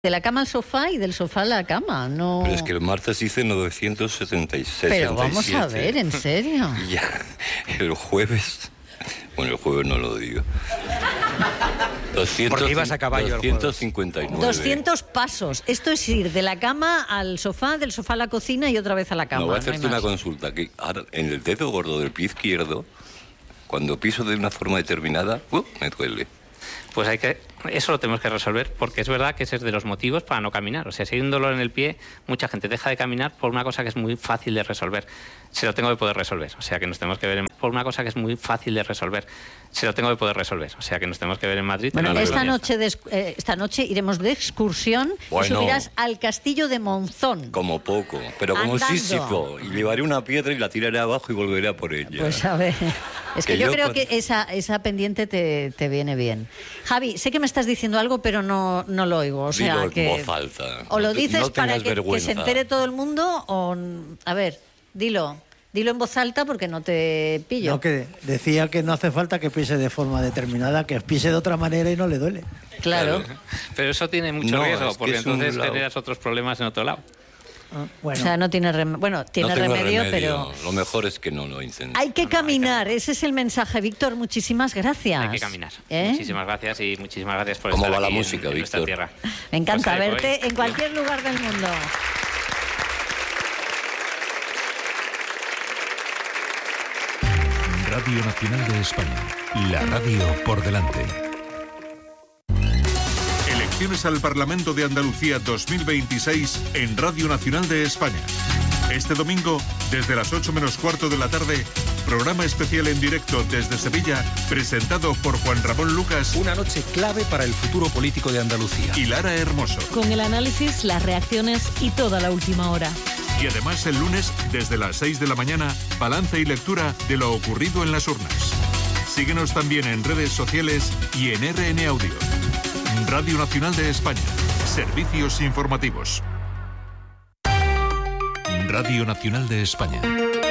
De la cama al sofá y del sofá a la cama, no... Pero es que el martes hice 976. Pero vamos a ver, ¿en serio? Y ya, el jueves... Bueno, el jueves no lo digo. 200, porque ibas a caballo 259. 200 pasos. Esto es ir de la cama al sofá, del sofá a la cocina y otra vez a la cama. No, voy a hacerte una consulta. Que ahora, en el dedo gordo del pie izquierdo, cuando piso de una forma determinada, me duele. Pues eso lo tenemos que resolver, porque es verdad que ese es de los motivos para no caminar. O sea, si hay un dolor en el pie, mucha gente deja de caminar por una cosa que es muy fácil de resolver. Se lo tengo que poder resolver. O sea, que nos tenemos que ver por una cosa que es muy fácil de resolver. Se lo tengo que poder resolver. O sea, que nos tenemos que ver en Madrid. Bueno, esta noche iremos de excursión y subirás al castillo de Monzón. Como poco, pero como Sísifo. Y llevaré una piedra y la tiraré abajo y volveré a por ella. Pues a ver... Es que yo creo que esa pendiente te viene bien. Javi, sé que me estás diciendo algo, pero no lo oigo. O sea, dilo que en voz alta. O lo dices no para que se entere todo el mundo, o... A ver, dilo en voz alta porque no te pillo. No, que decía que no hace falta que pise de forma determinada, que pise de otra manera y no le duele. Claro. Pero eso tiene mucho riesgo, porque entonces generas otros problemas en otro lado. Bueno. O sea, no tiene tiene remedio, pero... Lo mejor es que no lo intentes. Hay que caminar, ese es el mensaje. Víctor, muchísimas gracias. Hay que caminar. Muchísimas gracias y muchísimas gracias por estar aquí la música, en nuestra tierra. Me encanta verte en cualquier lugar del mundo. Radio Nacional de España, la radio por delante. Elecciones al Parlamento de Andalucía 2026 en Radio Nacional de España. Este domingo, desde las 8 menos cuarto de la tarde, programa especial en directo desde Sevilla, presentado por Juan Ramón Lucas. Una noche clave para el futuro político de Andalucía. Y Lara Hermoso. Con el análisis, las reacciones y toda la última hora. Y además el lunes, desde las 6 de la mañana, balance y lectura de lo ocurrido en las urnas. Síguenos también en redes sociales y en RN Audio. Radio Nacional de España. Servicios informativos. Radio Nacional de España.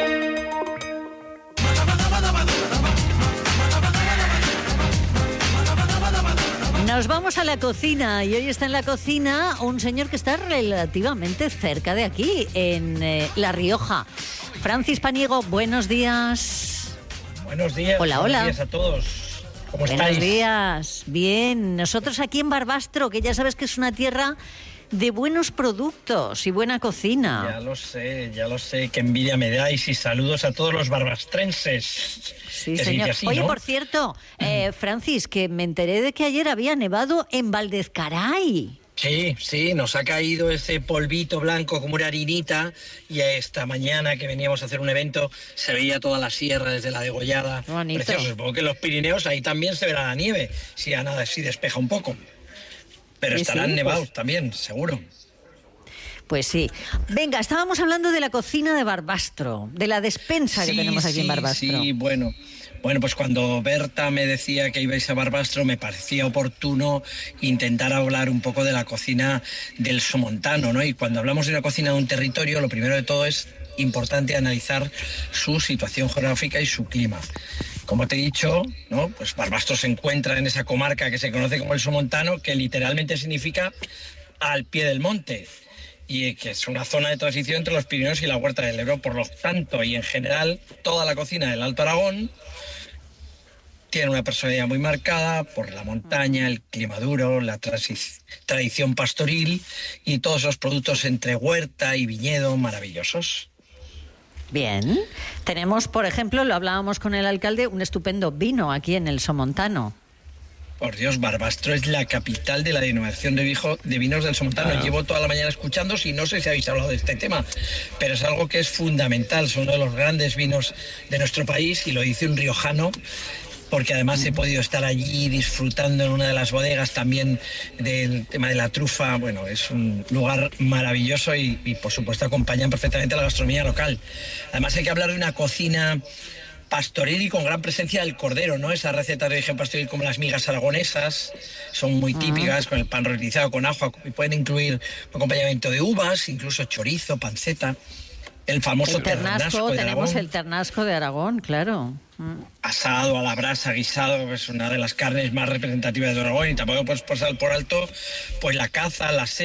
Nos vamos a la cocina y hoy está en la cocina un señor que está relativamente cerca de aquí, en La Rioja. Francis Paniego, buenos días. Buenos días. Hola. Buenos días a todos. ¿Cómo estáis? Buenos días. Bien. Nosotros aquí en Barbastro, que ya sabes que es una tierra de buenos productos y buena cocina. Ya lo sé, qué envidia me dais y saludos a todos los barbastrenses. Sí, señor. Así, oye, ¿no? Por cierto, Francis, que me enteré de que ayer había nevado en Valdezcaray. Sí, nos ha caído ese polvito blanco como una harinita y esta mañana que veníamos a hacer un evento se veía toda la sierra desde la Degollada. Bonito. Precioso. Supongo que en los Pirineos ahí también se verá la nieve, si a nada así despeja un poco. Pero estarán nevados también, seguro. Pues sí. Venga, estábamos hablando de la cocina de Barbastro, de la despensa que tenemos aquí en Barbastro. Sí, bueno, pues cuando Berta me decía que ibais a Barbastro me parecía oportuno intentar hablar un poco de la cocina del somontano, ¿no? Y cuando hablamos de una cocina de un territorio, lo primero de todo es importante analizar su situación geográfica y su clima. Como te he dicho, ¿no? Pues Barbastro se encuentra en esa comarca que se conoce como el Somontano, que literalmente significa al pie del monte, y que es una zona de transición entre los Pirineos y la Huerta del Ebro. Por lo tanto, y en general, toda la cocina del Alto Aragón tiene una personalidad muy marcada por la montaña, el clima duro, la tradición pastoril y todos los productos entre huerta y viñedo maravillosos. Bien. Tenemos, por ejemplo, lo hablábamos con el alcalde, un estupendo vino aquí en el Somontano. Por Dios, Barbastro es la capital de la denominación de vinos del Somontano. Claro. Llevo toda la mañana escuchándos y no sé si habéis hablado de este tema, pero es algo que es fundamental. Son uno de los grandes vinos de nuestro país y lo dice un riojano, porque además he podido estar allí disfrutando en una de las bodegas también del tema de la trufa. Bueno, es un lugar maravilloso y por supuesto acompañan perfectamente a la gastronomía local. Además hay que hablar de una cocina pastoril y con gran presencia del cordero, ¿no? Esas recetas de origen pastoril como las migas aragonesas son muy típicas, con el pan reutilizado con ajo, y pueden incluir acompañamiento de uvas, incluso chorizo, panceta. El famoso ternasco de tenemos Aragón. el ternasco de Aragón, claro. Asado a la brasa, guisado, que es una de las carnes más representativas de Aragón, y tampoco puedes pasar por alto pues la caza, la